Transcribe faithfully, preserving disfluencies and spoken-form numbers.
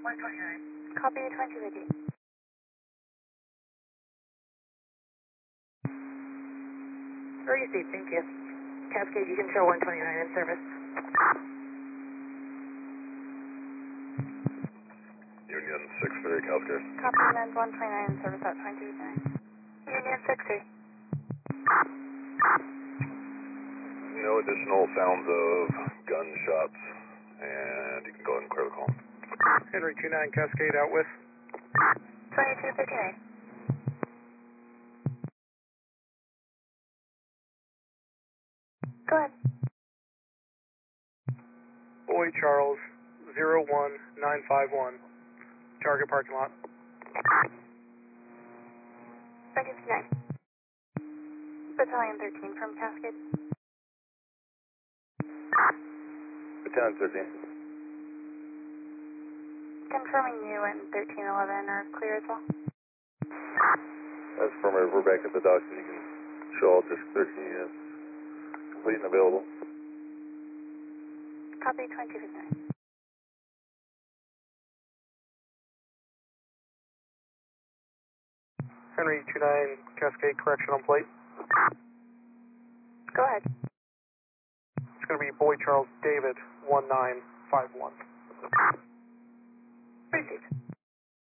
one twenty-nine. Copy twenty fifty. Received, thank you. Cascade, you can show one twenty-nine in service. Union six three, Cascade. Copy Lens one twenty-nine in service at twenty fifty-nine. Union six three. No additional sounds of gunshots, and you can go ahead and clear the call. Henry two nine, Cascade out with. twenty-two fifty-nine. Go ahead. Boy Charles, zero one nine five one. Target parking lot. twenty fifty-nine. Battalion thirteen from Cascade. Battalion thirteen. Confirming you and thirteen eleven are clear as well. That's affirmative. We're back at the docks, and you can show all District thirteen units complete and available. Copy twenty fifty-nine. Henry two nine, Cascade correction on plate. Go ahead. It's going to be Boy Charles David one nine five one. Received.